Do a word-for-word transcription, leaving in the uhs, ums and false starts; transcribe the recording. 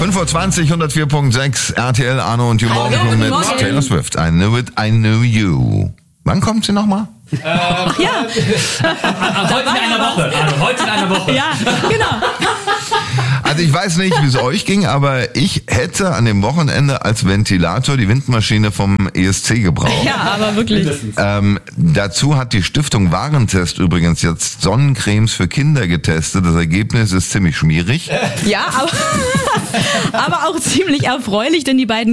fünf Uhr zwanzig, hundertvier Komma sechs, R T L, Arno und die Morgen Hallo, mit Morgen. Taylor Swift. I knew it, I knew you. Wann kommt sie nochmal? Ähm, ja. Heute in einer Woche, Arno, heute in einer Woche. Ja, genau. Also ich weiß nicht, wie es euch ging, aber ich hätte an dem Wochenende als Ventilator die Windmaschine vom E S C gebraucht. Ja, aber wirklich. Ähm, dazu hat die Stiftung Warentest übrigens jetzt Sonnencremes für Kinder getestet. Das Ergebnis ist ziemlich schmierig. Ja, aber, aber auch ziemlich erfreulich, denn die beiden